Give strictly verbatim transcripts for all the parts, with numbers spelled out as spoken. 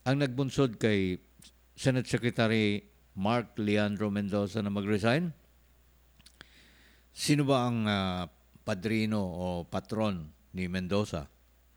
ang nagbunsod kay Senate Secretary Mark Leandro Mendoza na mag-resign? Sino ba ang ah, padrino o patron ni Mendoza?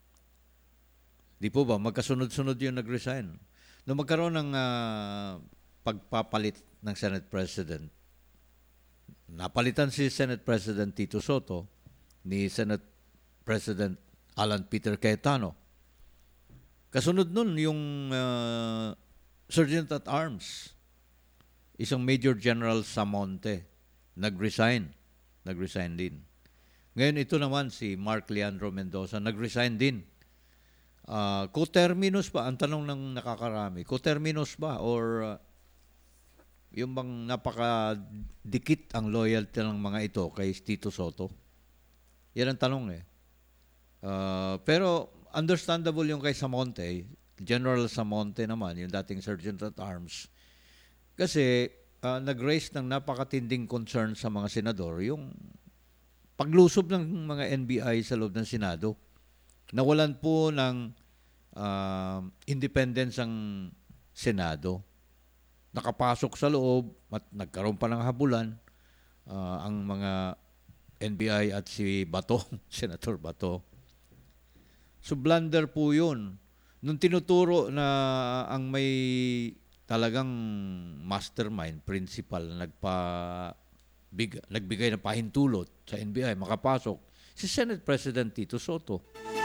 Di po ba? Magkasunod-sunod yung nag-resign. Nung magkaroon ng ah, pagpapalit ng Senate President, napalitan si Senate President Tito Soto ni Senate President Alan Peter Cayetano. Kasunod nun yung uh, Sergeant at Arms, isang Major General Samonte, nag-resign. Nag-resign din. Ngayon ito naman si Mark Leandro Mendoza, nag-resign din. Uh, coterminus ba? Ang tanong ng nakakarami, coterminus ba? Or uh, yung bang napakadikit ang loyalty ng mga ito kay Tito Soto? Yan ang tanong eh. Uh, pero understandable yung kay Samonte, General Samonte naman, yung dating Sergeant at Arms. Kasi uh, nag-raise ng napakatinding concern sa mga senador yung paglusob ng mga N B I sa loob ng Senado. Nawalan po ng uh, independence ang Senado. Nakapasok sa loob at nagkaroon pa ng habulan uh, ang mga N B I at si Bato, Senator Bato. So blunder po yun. Nung tinuturo na ang may talagang mastermind, principal na nagpa, big, nagbigay ng pahintulot sa N B I, makapasok, si Senate President Tito Soto.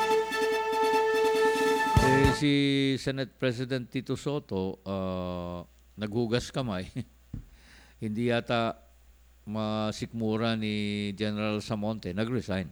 Eh, si Senate President Tito Soto, uh, naghugas kamay. Hindi yata masikmura ni General Samonte, nag-resign.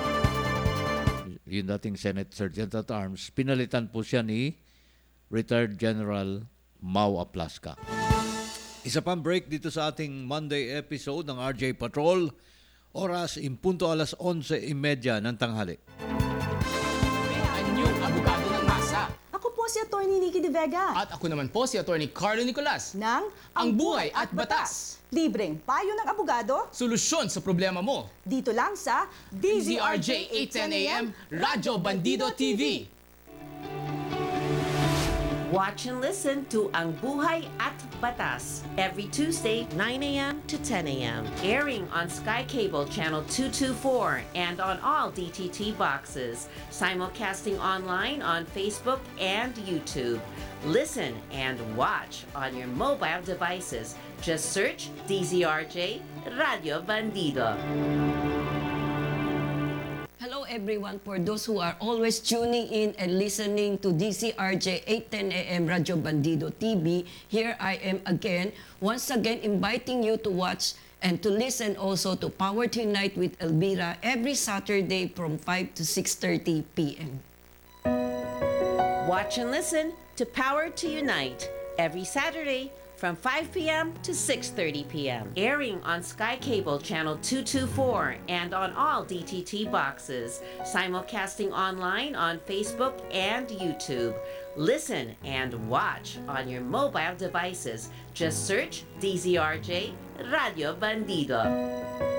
Yung dating Senate Sergeant at Arms, pinalitan po siya ni retired General Mau Aplasca. Isa pang break dito sa ating Monday episode ng R J Patrol. Oras, impunto alas onse trenta ng tanghali. Anyong abogado ng masa. Ako po si Atty. Nikki De Vega. At ako naman po si Atty. Carlo Nicolas. ng Ang Buhay at Batas. Libreng payo ng abogado Solusyon sa problema mo. dito lang sa D Z R J eight ten A M, Radyo Bandido T V. Watch and listen to Ang Buhay at Batas every Tuesday, nine A M to ten A M Airing on Sky Cable Channel two twenty-four and on all D T T boxes. Simulcasting online on Facebook and YouTube. Listen and watch on your mobile devices. Just search D Z R J Radio Bandido. Hello everyone, for those who are always tuning in and listening to D Z R J eight ten A M Radio Bandido T V, here I am again, once again inviting you to watch and to listen also to Power to Unite with Elvira every Saturday from five to six thirty P M Watch and listen to Power to Unite every Saturday from five P M to six thirty P M Airing on Sky Cable Channel two twenty-four and on all D T T boxes. Simulcasting online on Facebook and YouTube. Listen and watch on your mobile devices. Just search D Z R J Radio Bandido.